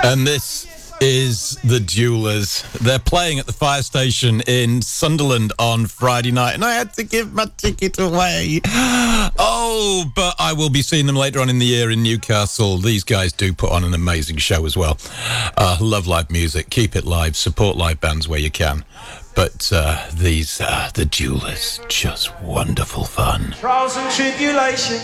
And this is the Jewelers. They're playing at the fire station in Sunderland on Friday night, and I had to give my ticket away. Oh, but I will be seeing them later on in the year in Newcastle. These guys do put on an amazing show as well. Love live music, keep it live, support live bands where you can. But the Jewelers, just wonderful fun. Trials and tribulations,